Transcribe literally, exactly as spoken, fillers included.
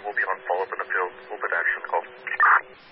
We'll be on follow-up in the field. We'll bit action call.